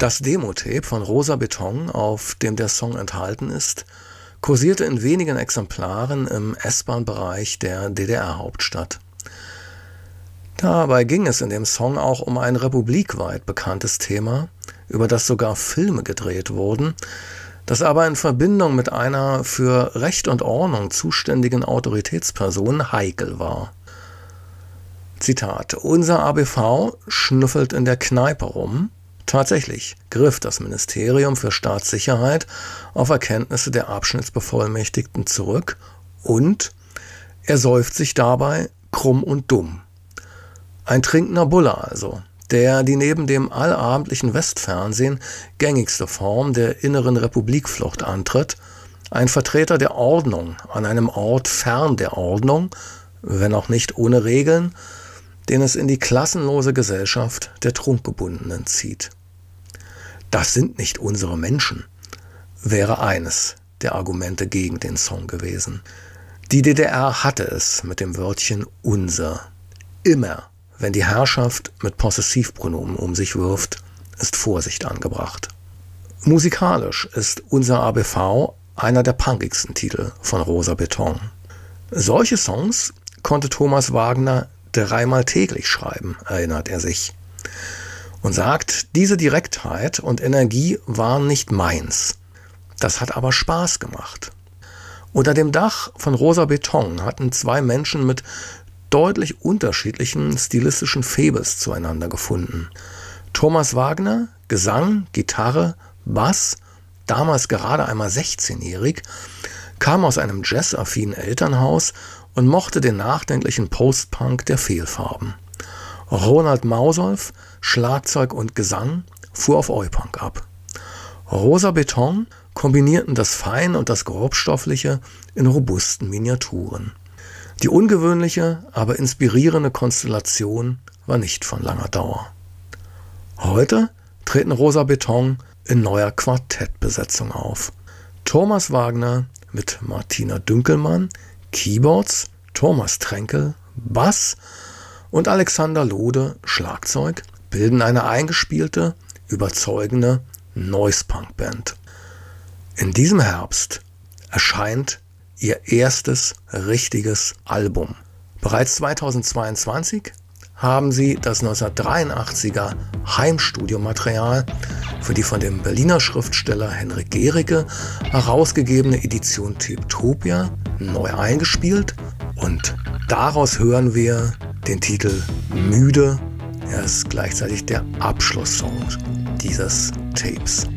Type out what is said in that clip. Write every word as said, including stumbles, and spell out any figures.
Das Demo-Tape von Rosa Beton, auf dem der Song enthalten ist, kursierte in wenigen Exemplaren im S-Bahn-Bereich der D D R-Hauptstadt. Dabei ging es in dem Song auch um ein republikweit bekanntes Thema, über das sogar Filme gedreht wurden, das aber in Verbindung mit einer für Recht und Ordnung zuständigen Autoritätsperson heikel war. Zitat: Unser A B V schnüffelt in der Kneipe rum. Tatsächlich griff das Ministerium für Staatssicherheit auf Erkenntnisse der Abschnittsbevollmächtigten zurück und er säuft sich dabei krumm und dumm. Ein trinkender Bulle also, der die neben dem allabendlichen Westfernsehen gängigste Form der inneren Republikflucht antritt, ein Vertreter der Ordnung an einem Ort fern der Ordnung, wenn auch nicht ohne Regeln, den es in die klassenlose Gesellschaft der Trunkgebundenen zieht. Das sind nicht unsere Menschen, wäre eines der Argumente gegen den Song gewesen. Die D D R hatte es mit dem Wörtchen unser. Immer, wenn die Herrschaft mit Possessivpronomen um sich wirft, ist Vorsicht angebracht. Musikalisch ist Unser A B V einer der punkigsten Titel von Rosa Beton. Solche Songs konnte Thomas Wagner dreimal täglich schreiben, erinnert er sich. Und sagt, diese Direktheit und Energie waren nicht meins. Das hat aber Spaß gemacht. Unter dem Dach von Rosa Beton hatten zwei Menschen mit deutlich unterschiedlichen stilistischen Faibles zueinander gefunden. Thomas Wagner, Gesang, Gitarre, Bass, damals gerade einmal sechzehnjährig, kam aus einem jazzaffinen Elternhaus und mochte den nachdenklichen Post-Punk der Fehlfarben. Ronald Mausolf, Schlagzeug und Gesang, fuhr auf Oi-Punk ab. Rosa Beton kombinierten das Fein und das Grobstoffliche in robusten Miniaturen. Die ungewöhnliche, aber inspirierende Konstellation war nicht von langer Dauer. Heute treten Rosa Beton in neuer Quartettbesetzung auf. Thomas Wagner mit Martina Dünkelmann, Keyboards, Thomas Tränkel, Bass und Alexander Lode, Schlagzeug, bilden eine eingespielte, überzeugende Noise-Punk-Band. In diesem Herbst erscheint ihr erstes richtiges Album. Bereits zweitausendzweiundzwanzig haben sie das neunzehnhundertdreiundachtziger Heimstudiomaterial für die von dem Berliner Schriftsteller Henrik Gericke herausgegebene Edition Tapetopia neu eingespielt und daraus hören wir den Titel Müde. Er ist gleichzeitig der Abschlusssong dieses Tapes.